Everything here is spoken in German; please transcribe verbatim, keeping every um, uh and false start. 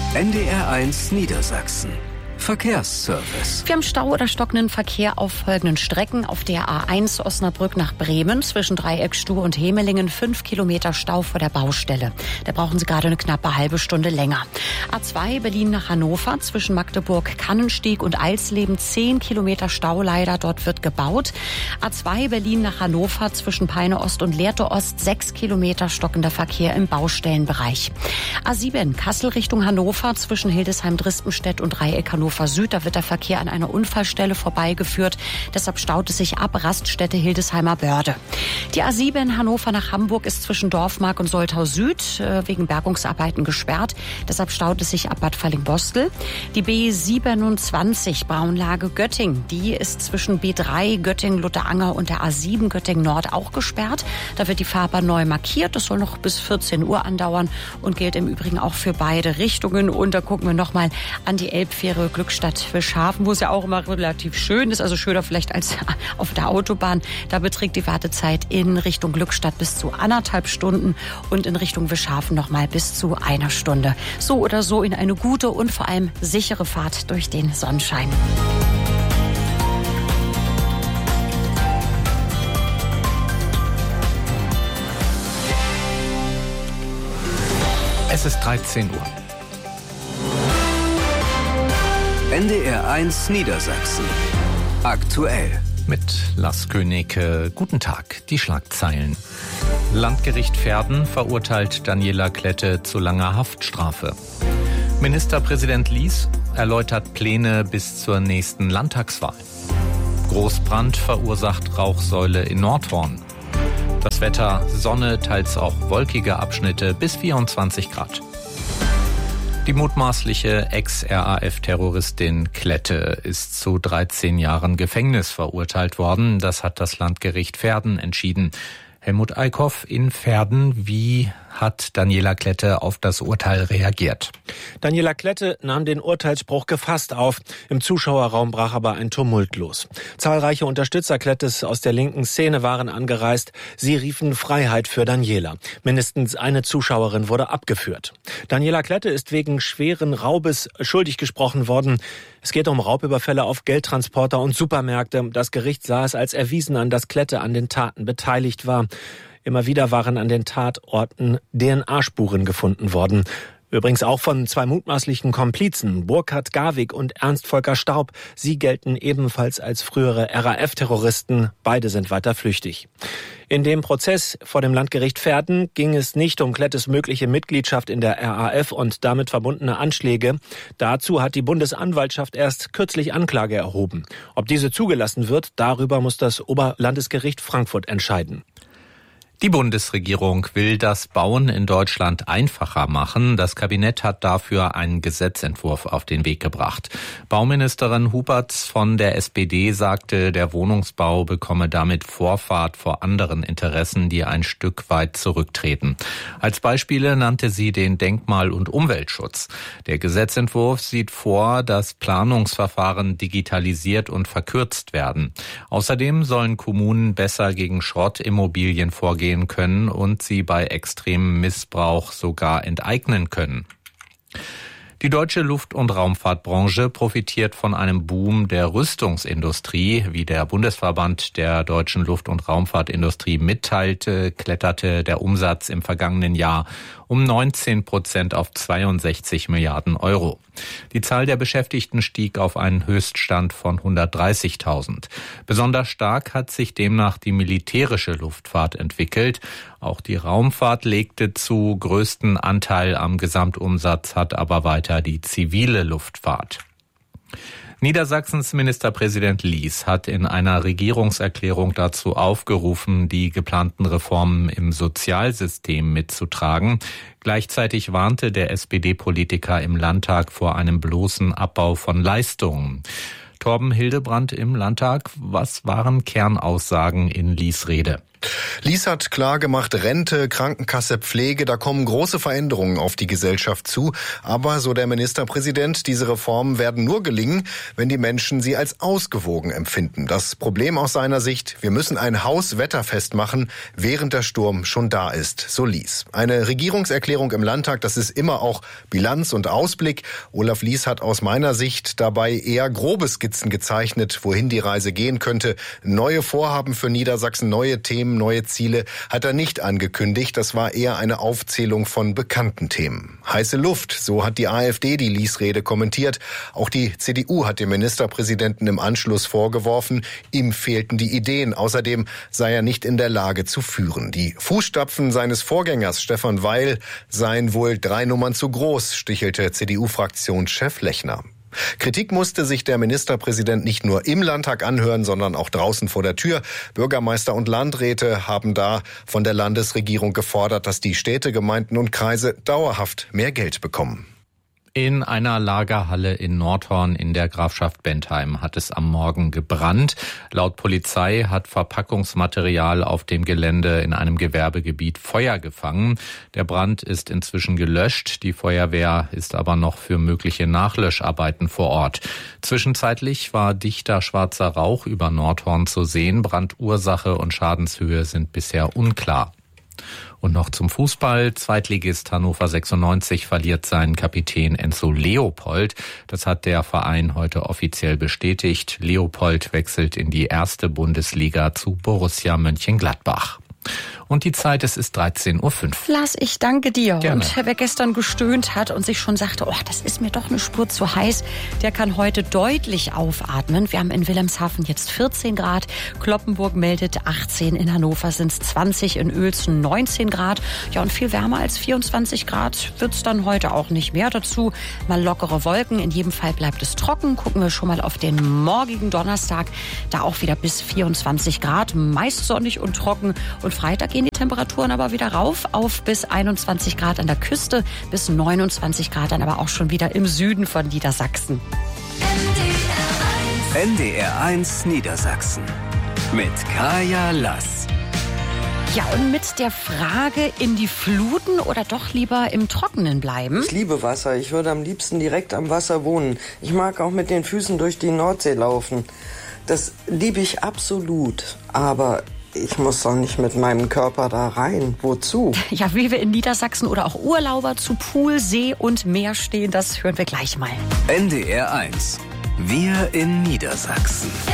N D R eins Niedersachsen. Verkehrsservice. Wir haben Stau oder stockenden Verkehr auf folgenden Strecken. Auf der A eins Osnabrück nach Bremen zwischen Dreieck, Stuhr und Hemelingen fünf Kilometer Stau vor der Baustelle. Da brauchen Sie gerade eine knappe halbe Stunde länger. A zwei Berlin nach Hannover zwischen Magdeburg, Kannenstieg und Eilsleben zehn Kilometer Stau leider. Dort wird gebaut. A zwei Berlin nach Hannover zwischen Peine Ost und Lehrte Ost sechs Kilometer stockender Verkehr im Baustellenbereich. A sieben Kassel Richtung Hannover zwischen Hildesheim-Drispenstedt und Dreieck Hannover Süd. Da wird der Verkehr an einer Unfallstelle vorbeigeführt. Deshalb staut es sich ab. Raststätte Hildesheimer Börde. Die A sieben Hannover nach Hamburg ist zwischen Dorfmark und Soltau Süd äh, wegen Bergungsarbeiten gesperrt. Deshalb staut es sich ab Bad Fallingbostel. Die B siebenundzwanzig Braunlage Göttingen. Die ist zwischen B drei Göttingen-Lutteranger und der A sieben Göttingen Nord auch gesperrt. Da wird die Fahrbahn neu markiert. Das soll noch bis vierzehn Uhr andauern und gilt im Übrigen auch für beide Richtungen. Und da gucken wir nochmal an die Elbfähre Glückstadt-Wilschafen, wo es ja auch immer relativ schön ist, also schöner vielleicht als auf der Autobahn. Da beträgt die Wartezeit in Richtung Glückstadt bis zu anderthalb Stunden und in Richtung Wilschafen nochmal bis zu einer Stunde. So oder so in eine gute und vor allem sichere Fahrt durch den Sonnenschein. Es ist dreizehn Uhr. N D R eins Niedersachsen. Aktuell. Mit Lars König. Guten Tag. Die Schlagzeilen. Landgericht Verden verurteilt Daniela Klette zu langer Haftstrafe. Ministerpräsident Lies erläutert Pläne bis zur nächsten Landtagswahl. Großbrand verursacht Rauchsäule in Nordhorn. Das Wetter: Sonne, teils auch wolkige Abschnitte bis vierundzwanzig Grad. Die mutmaßliche Ex-R A F-Terroristin Klette ist zu dreizehn Jahren Gefängnis verurteilt worden. Das hat das Landgericht Verden entschieden. Helmut Eickhoff in Verden. Wie hat Daniela Klette auf das Urteil reagiert? Daniela Klette nahm den Urteilsspruch gefasst auf. Im Zuschauerraum brach aber ein Tumult los. Zahlreiche Unterstützer Klettes aus der linken Szene waren angereist. Sie riefen Freiheit für Daniela. Mindestens eine Zuschauerin wurde abgeführt. Daniela Klette ist wegen schweren Raubes schuldig gesprochen worden. Es geht um Raubüberfälle auf Geldtransporter und Supermärkte. Das Gericht sah es als erwiesen an, dass Klette an den Taten beteiligt war. Immer wieder waren an den Tatorten D N A-Spuren gefunden worden. Übrigens auch von zwei mutmaßlichen Komplizen, Burkhard Garwig und Ernst Volker Staub. Sie gelten ebenfalls als frühere R A F-Terroristen. Beide sind weiter flüchtig. In dem Prozess vor dem Landgericht Verden ging es nicht um Klettes mögliche Mitgliedschaft in der R A F und damit verbundene Anschläge. Dazu hat die Bundesanwaltschaft erst kürzlich Anklage erhoben. Ob diese zugelassen wird, darüber muss das Oberlandesgericht Frankfurt entscheiden. Die Bundesregierung will das Bauen in Deutschland einfacher machen. Das Kabinett hat dafür einen Gesetzentwurf auf den Weg gebracht. Bauministerin Huberts von der S P D sagte, der Wohnungsbau bekomme damit Vorfahrt vor anderen Interessen, die ein Stück weit zurücktreten. Als Beispiele nannte sie den Denkmal- und Umweltschutz. Der Gesetzentwurf sieht vor, dass Planungsverfahren digitalisiert und verkürzt werden. Außerdem sollen Kommunen besser gegen Schrottimmobilien vorgehen können und sie bei extremem Missbrauch sogar enteignen können. Die deutsche Luft- und Raumfahrtbranche profitiert von einem Boom der Rüstungsindustrie. Wie der Bundesverband der deutschen Luft- und Raumfahrtindustrie mitteilte, kletterte der Umsatz im vergangenen Jahr um neunzehn Prozent auf zweiundsechzig Milliarden Euro. Die Zahl der Beschäftigten stieg auf einen Höchststand von hundertdreißigtausend. Besonders stark hat sich demnach die militärische Luftfahrt entwickelt. Auch die Raumfahrt legte zu. Größten Anteil am Gesamtumsatz hat aber weiter die zivile Luftfahrt. Niedersachsens Ministerpräsident Lies hat in einer Regierungserklärung dazu aufgerufen, die geplanten Reformen im Sozialsystem mitzutragen. Gleichzeitig warnte der S P D-Politiker im Landtag vor einem bloßen Abbau von Leistungen. Torben Hildebrand im Landtag, was waren Kernaussagen in Lies' Rede? Lies hat klargemacht, Rente, Krankenkasse, Pflege, da kommen große Veränderungen auf die Gesellschaft zu. Aber, so der Ministerpräsident, diese Reformen werden nur gelingen, wenn die Menschen sie als ausgewogen empfinden. Das Problem aus seiner Sicht, wir müssen ein Haus wetterfest machen, während der Sturm schon da ist, so Lies. Eine Regierungserklärung im Landtag, das ist immer auch Bilanz und Ausblick. Olaf Lies hat aus meiner Sicht dabei eher grobe Skizzen gezeichnet, wohin die Reise gehen könnte. Neue Vorhaben für Niedersachsen, neue Themen, neue Ziele hat er nicht angekündigt. Das war eher eine Aufzählung von bekannten Themen. Heiße Luft, so hat die AfD die Lies-Rede kommentiert. Auch die C D U hat dem Ministerpräsidenten im Anschluss vorgeworfen, ihm fehlten die Ideen. Außerdem sei er nicht in der Lage zu führen. Die Fußstapfen seines Vorgängers Stefan Weil seien wohl drei Nummern zu groß, stichelte C D U-Fraktionschef Lechner. Kritik musste sich der Ministerpräsident nicht nur im Landtag anhören, sondern auch draußen vor der Tür. Bürgermeister und Landräte haben da von der Landesregierung gefordert, dass die Städte, Gemeinden und Kreise dauerhaft mehr Geld bekommen. In einer Lagerhalle in Nordhorn in der Grafschaft Bentheim hat es am Morgen gebrannt. Laut Polizei hat Verpackungsmaterial auf dem Gelände in einem Gewerbegebiet Feuer gefangen. Der Brand ist inzwischen gelöscht. Die Feuerwehr ist aber noch für mögliche Nachlöscharbeiten vor Ort. Zwischenzeitlich war dichter schwarzer Rauch über Nordhorn zu sehen. Brandursache und Schadenshöhe sind bisher unklar. Und noch zum Fußball. Zweitligist Hannover sechsundneunzig verliert seinen Kapitän Enzo Leopold. Das hat der Verein heute offiziell bestätigt. Leopold wechselt in die erste Bundesliga zu Borussia Mönchengladbach. Und die Zeit, es ist dreizehn Uhr fünf. Lars, ich danke dir. Gerne. Und wer gestern gestöhnt hat und sich schon sagte, oh, das ist mir doch eine Spur zu heiß, der kann heute deutlich aufatmen. Wir haben in Wilhelmshaven jetzt vierzehn Grad, Cloppenburg meldet achtzehn, in Hannover sind es zwanzig, in Uelzen neunzehn Grad. Ja, und viel wärmer als vierundzwanzig Grad wird's dann heute auch nicht mehr. Dazu mal lockere Wolken. In jedem Fall bleibt es trocken. Gucken wir schon mal auf den morgigen Donnerstag. Da auch wieder bis vierundzwanzig Grad, meist sonnig und trocken. Und Freitag gehen die Temperaturen aber wieder rauf auf bis einundzwanzig Grad an der Küste, bis neunundzwanzig Grad dann aber auch schon wieder im Süden von Niedersachsen. N D R eins Niedersachsen mit Kaya Lass. Ja, und mit der Frage, in die Fluten oder doch lieber im Trockenen bleiben? Ich liebe Wasser. Ich würde am liebsten direkt am Wasser wohnen. Ich mag auch mit den Füßen durch die Nordsee laufen. Das liebe ich absolut. Aber ich muss doch nicht mit meinem Körper da rein. Wozu? Ja, wie wir in Niedersachsen oder auch Urlauber zu Pool, See und Meer stehen, das hören wir gleich mal. N D R eins. Wir in Niedersachsen.